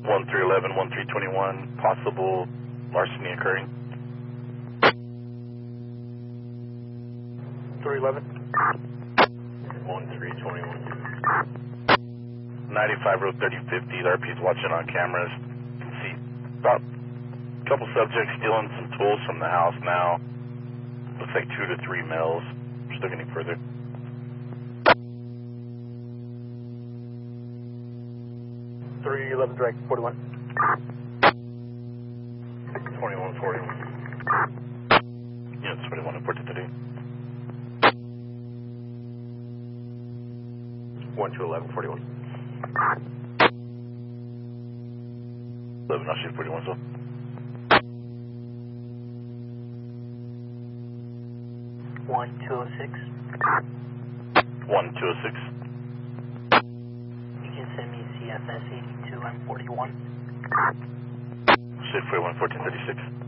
1311, 1321, possible larceny occurring. 311. 1321. 95 road 3050, the RP is watching on cameras. You can see about a couple subjects stealing some tools from the house now. Looks like 2 to 3 males. Just looking any further. Drag 41. 2141. Units 21 reported today. 121141. 11, I'll shoot 41 as well. One 206. 1206. You can send me CFS 82 and 41. Shoot 41, 1436.